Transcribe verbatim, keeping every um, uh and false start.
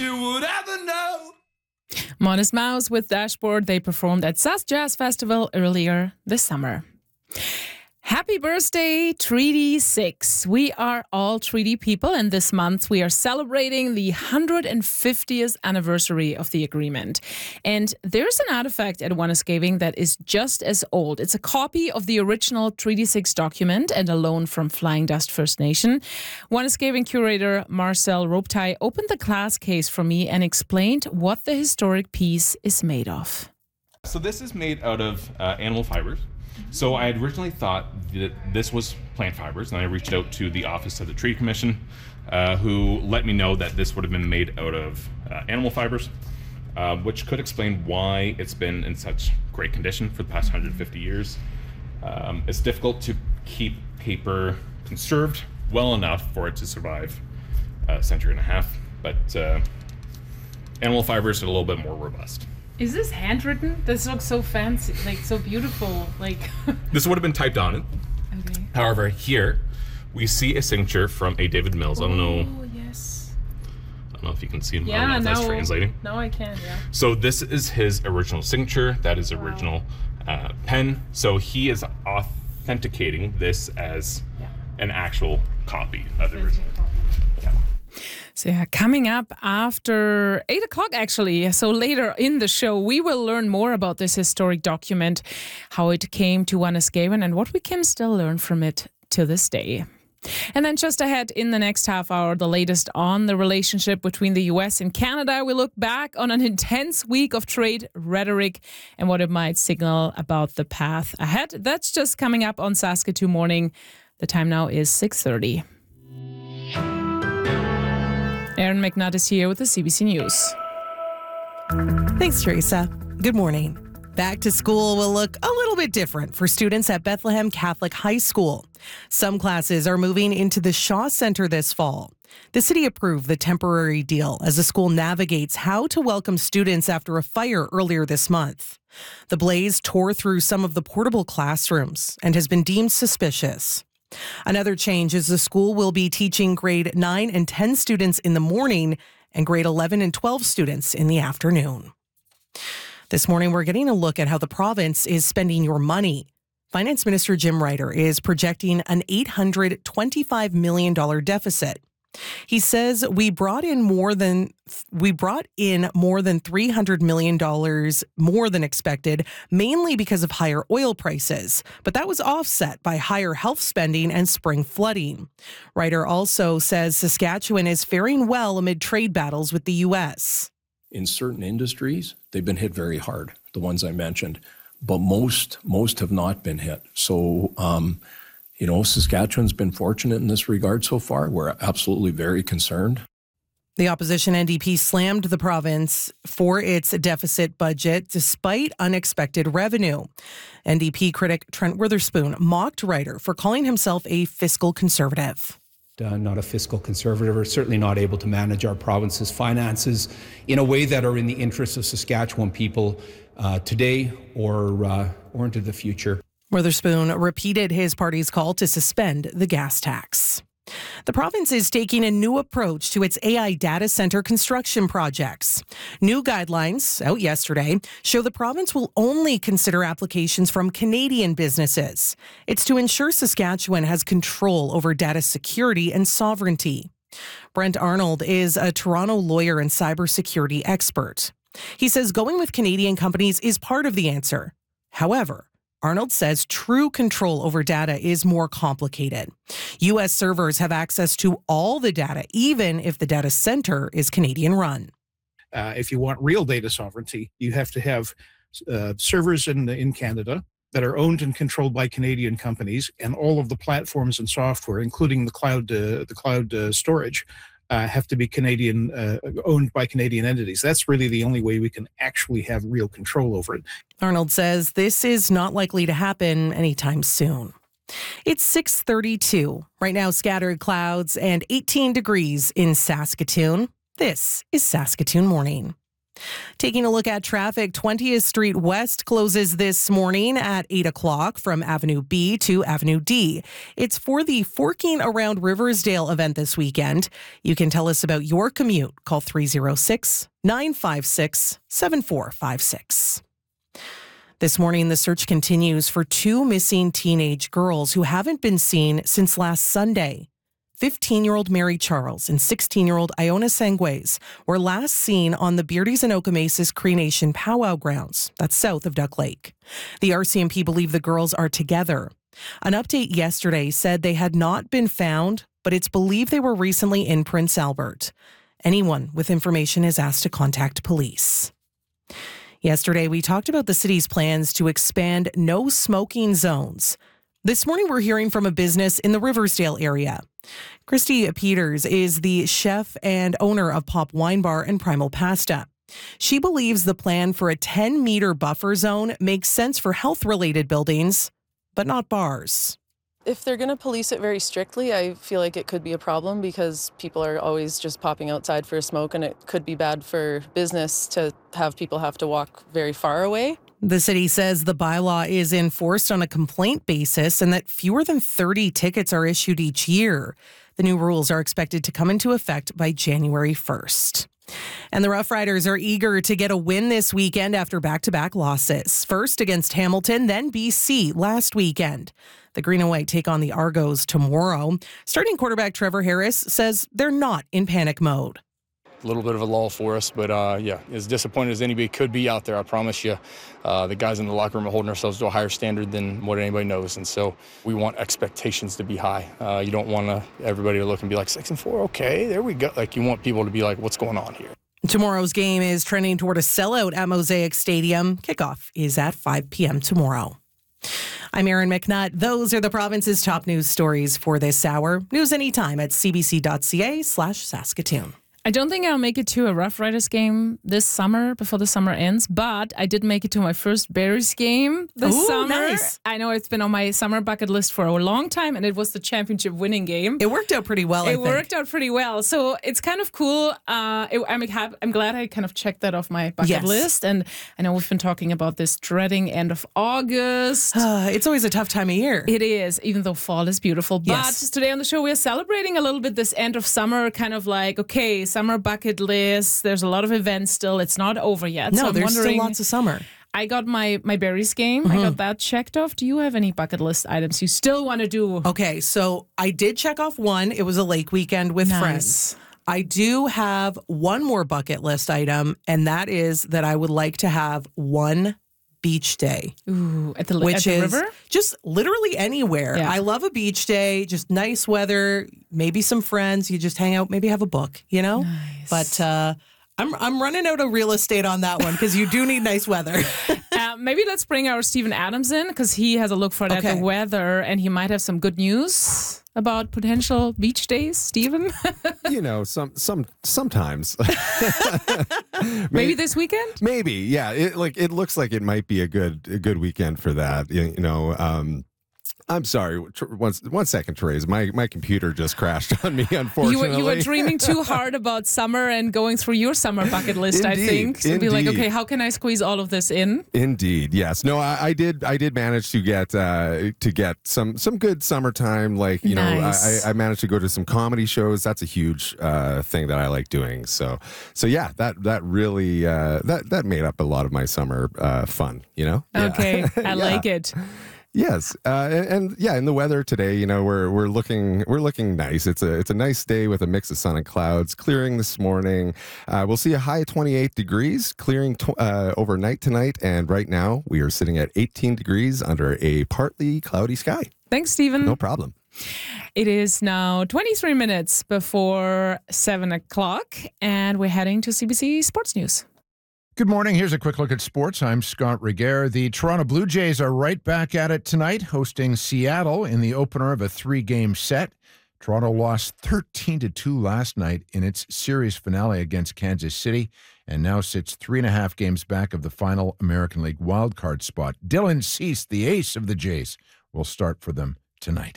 you would ever know. Modest Mouse with Dashboard. They performed at Sask Jazz Festival earlier this summer. Happy birthday, Treaty six. We are all treaty people, and this month we are celebrating the one hundred fiftieth anniversary of the agreement. And there's an artifact at Wanuskewing that is just as old. It's a copy of the original Treaty six document and a loan from Flying Dust First Nation. Wanuskewing curator Marcel Robitaille opened the glass case for me and explained what the historic piece is made of. So this is made out of uh, animal fibers. So I had originally thought that this was plant fibers, and I reached out to the Office of the Treaty Commission, uh, who let me know that this would have been made out of uh, animal fibers, uh, which could explain why it's been in such great condition for the past one hundred fifty years. Um, it's difficult to keep paper conserved well enough for it to survive a century and a half, but uh, animal fibers are a little bit more robust. Is this handwritten? This looks so fancy, like so beautiful. Like this would have been typed on it. Okay. However, here we see a signature from a David Mills. I don't know. Oh yes. I don't know if you can see him. Yeah, I don't know if now, that's translating. Now I can. Yeah. So this is his original signature. That is original wow. uh, pen. So he is authenticating this as yeah. an actual copy of the original. Yeah. So yeah, coming up after eight o'clock actually, so later in the show, we will learn more about this historic document, how it came to Wanuskewing and what we can still learn from it to this day. And then just ahead in the next half hour, the latest on the relationship between the U S and Canada. We look back on an intense week of trade rhetoric and what it might signal about the path ahead. That's just coming up on Saskatoon Morning. The time now is six thirty. Erin McNutt is here with the C B C News. Thanks, Teresa. Good morning. Back to school will look a little bit different for students at Bethlehem Catholic High School. Some classes are moving into the Shaw Center this fall. The city approved the temporary deal as the school navigates how to welcome students after a fire earlier this month. The blaze tore through some of the portable classrooms and has been deemed suspicious. Another change is the school will be teaching grade nine and ten students in the morning and grade eleven and twelve students in the afternoon. This morning, we're getting a look at how the province is spending your money. Finance Minister Jim Ryder is projecting an eight hundred twenty-five million dollars deficit. He says we brought in more than we brought in more than three hundred million dollars more than expected, mainly because of higher oil prices. But that was offset by higher health spending and spring flooding. Ryder also says Saskatchewan is faring well amid trade battles with the U S. In certain industries, they've been hit very hard, the ones I mentioned, but most most have not been hit. So, um, you know, Saskatchewan's been fortunate in this regard so far. We're absolutely very concerned. The opposition N D P slammed the province for its deficit budget despite unexpected revenue. N D P critic Trent Witherspoon mocked Ryder for calling himself a fiscal conservative. Uh, not a fiscal conservative, or certainly not able to manage our province's finances in a way that are in the interests of Saskatchewan people uh, today or uh, or into the future. Witherspoon repeated his party's call to suspend the gas tax. The province is taking a new approach to its A I data center construction projects. New guidelines, out yesterday, show the province will only consider applications from Canadian businesses. It's to ensure Saskatchewan has control over data security and sovereignty. Brent Arnold is a Toronto lawyer and cybersecurity expert. He says going with Canadian companies is part of the answer. However, Arnold says true control over data is more complicated. U S servers have access to all the data, even if the data center is Canadian-run. Uh, if you want real data sovereignty, you have to have uh, servers in in Canada that are owned and controlled by Canadian companies, and all of the platforms and software, including the cloud, uh, the cloud uh, storage, uh, have to be Canadian, uh, owned by Canadian entities. That's really the only way we can actually have real control over it. Arnold says this is not likely to happen anytime soon. It's six thirty-two. Right now, scattered clouds and eighteen degrees in Saskatoon. This is Saskatoon Morning. Taking a look at traffic, twentieth Street West closes this morning at eight o'clock from Avenue B to Avenue D. It's for the Forking Around Riversdale event this weekend. You can tell us about your commute. Call three oh six, nine five six, seven four five six. This morning, the search continues for two missing teenage girls who haven't been seen since last Sunday. fifteen-year-old Mary Charles and sixteen-year-old Iona Sanguez were last seen on the Beardy's and Okomasis Cree Nation powwow grounds. That's south of Duck Lake. The R C M P believe the girls are together. An update yesterday said they had not been found, but it's believed they were recently in Prince Albert. Anyone with information is asked to contact police. Yesterday, we talked about the city's plans to expand no smoking zones. This morning, we're hearing from a business in the Riversdale area. Christy Peters is the chef and owner of Pop Wine Bar and Primal Pasta. She believes the plan for a ten-meter buffer zone makes sense for health-related buildings, but not bars. If they're going to police it very strictly, I feel like it could be a problem because people are always just popping outside for a smoke, and it could be bad for business to have people have to walk very far away. The city says the bylaw is enforced on a complaint basis and that fewer than thirty tickets are issued each year. The new rules are expected to come into effect by January first. And the Rough Riders are eager to get a win this weekend after back-to-back losses. First against Hamilton, then B C last weekend. The Green and White take on the Argos tomorrow. Starting quarterback Trevor Harris says they're not in panic mode. A little bit of a lull for us, but uh, yeah, as disappointed as anybody could be out there, I promise you. Uh, the guys in the locker room are holding ourselves to a higher standard than what anybody knows, and so we want expectations to be high. Uh, you don't want to everybody to look and be like, six and four, okay, there we go. Like, you want people to be like, what's going on here? Tomorrow's game is trending toward a sellout at Mosaic Stadium. Kickoff is at five p.m. tomorrow. I'm Erin McNutt. Those are the province's top news stories for this hour. News anytime at cbc.ca slash Saskatoon. I don't think I'll make it to a Rough Riders game this summer before the summer ends, but I did make it to my first Berries game this Ooh, summer. Nice. I know it's been on my summer bucket list for a long time, and it was the championship winning game. It worked out pretty well, I It think. worked out pretty well. So it's kind of cool. Uh, it, I'm, I'm glad I kind of checked that off my bucket Yes. list. And I know we've been talking about this dreading end of August. Uh, it's always a tough time of year. It is, even though fall is beautiful. But Yes. today on the show, we are celebrating a little bit this end of summer, kind of like, okay, summer bucket list. There's a lot of events still. It's not over yet. No, so I'm there's wondering, still lots of summer. I got my, my berries game. Mm-hmm. I got that checked off. Do you have any bucket list items you still want to do? Okay, so I did check off one. It was a lake weekend with Nice. friends. I do have one more bucket list item, and that is that I would like to have one beach day. Ooh, at the, Which at the is river? just literally anywhere. Yeah. I love a beach day, just nice weather, maybe some friends. You just hang out, maybe have a book, you know? Nice. But uh, I'm I'm running out of real estate on that one because you do need nice weather. Uh, maybe let's bring our Stephen Adams in because he has a look for it at Okay. the weather and he might have some good news about potential beach days. Stephen? You know, some some sometimes. Maybe this weekend? Maybe, yeah. It like it looks like it might be a good a good weekend for that. You, you know, um, I'm sorry. Tr- One one second, Therese. My my computer just crashed on me. You Unfortunately, were, you were dreaming too hard about summer and going through your summer bucket list, I Indeed, think. So be like, indeed. okay, how can I squeeze all of this in? Indeed, yes. No, I, I did. I did manage to get uh, to get some some good summertime. Like you Nice. know, I, I managed to go to some comedy shows. That's a huge uh, thing that I like doing. So, so yeah, that that really uh, that that made up a lot of my summer uh, fun. You know. Yeah. Okay, I Yeah. like it. Yes, uh, and, and yeah, in the weather today, you know, we're we're looking we're looking nice. It's a it's a nice day with a mix of sun and clouds. Clearing this morning. Uh, we'll see a high of twenty-eight degrees. Clearing tw- uh, overnight tonight, and right now we are sitting at eighteen degrees under a partly cloudy sky. Thanks, Stephen. No problem. It is now twenty-three minutes before seven o'clock, and we're heading to C B C Sports News. Good morning. Here's a quick look at sports. I'm Scott Regehr. The Toronto Blue Jays are right back at it tonight, hosting Seattle in the opener of a three-game set. Toronto lost thirteen to two last night in its series finale against Kansas City and now sits three and a half games back of the final American League wildcard spot. Dylan Cease, the ace of the Jays, will start for them tonight.